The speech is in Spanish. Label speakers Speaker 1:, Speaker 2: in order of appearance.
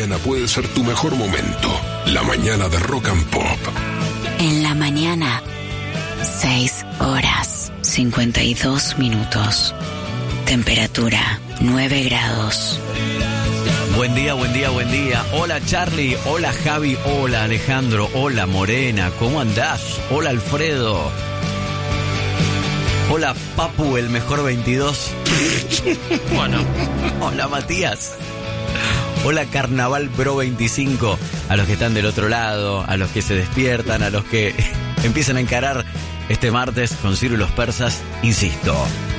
Speaker 1: mañana puede ser tu mejor momento. La mañana de Rock and Pop.
Speaker 2: En la mañana, 6 horas 52 minutos. Temperatura 9 grados.
Speaker 3: Buen día, buen día, buen día. Hola Charlie, hola Javi, hola Alejandro, hola Morena, ¿cómo andás? Hola Alfredo. Hola Papu, el mejor 22. Bueno, hola Matías. Hola Carnaval Bro 25. A los que están del otro lado, a los que se despiertan, a los que empiezan a encarar este martes con Ciro y los persas, insisto.